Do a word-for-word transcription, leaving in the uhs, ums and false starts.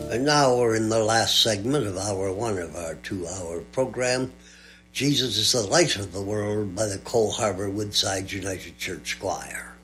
And now we're in the last segment of hour one of our two-hour program, Jesus is the Light of the World by the Cole Harbor Woodside United Church Choir.